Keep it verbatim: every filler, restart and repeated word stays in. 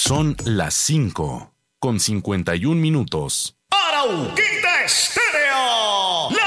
Son las cinco con cincuenta y un minutos. Arauquita Estéreo, la